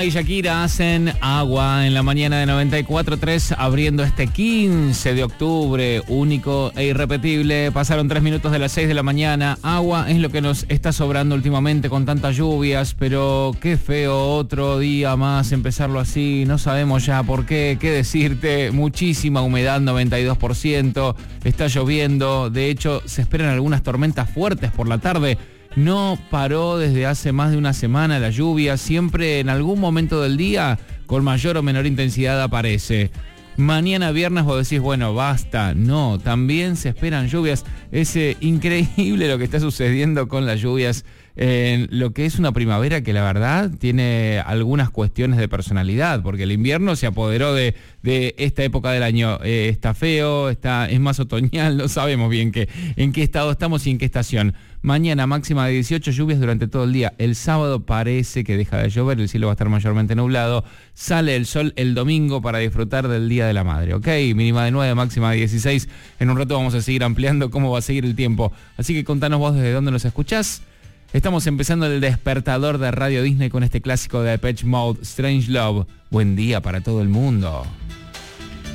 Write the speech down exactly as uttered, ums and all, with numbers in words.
Y Shakira hacen Agua en la mañana de noventa y cuatro punto tres, abriendo este quince de octubre, único e irrepetible. Pasaron tres minutos de las seis de la mañana. Agua es lo que nos está sobrando últimamente con tantas lluvias, pero qué feo otro día más empezarlo así. No sabemos ya por qué, qué decirte. Muchísima humedad, noventa y dos por ciento. Está lloviendo. De hecho, se esperan algunas tormentas fuertes por la tarde. No paró desde hace más de una semana la lluvia, siempre en algún momento del día, con mayor o menor intensidad aparece. Mañana viernes vos decís, bueno, basta. No, también se esperan lluvias. Es eh, increíble lo que está sucediendo con las lluvias en lo que es una primavera que la verdad tiene algunas cuestiones de personalidad, porque el invierno se apoderó de, de esta época del año. Eh, está feo, está, es más otoñal, no sabemos bien qué, en qué estado estamos y en qué estación. Mañana máxima de dieciocho, lluvias durante todo el día. El sábado parece que deja de llover, el cielo va a estar mayormente nublado. Sale el sol el domingo para disfrutar del Día de la Madre, ¿ok? Mínima de nueve, máxima de dieciséis. En un rato vamos a seguir ampliando cómo va a seguir el tiempo. Así que contanos vos desde dónde nos escuchás. Estamos empezando el despertador de Radio Disney con este clásico de Depeche Mode, Strange Love. Buen día para todo el mundo.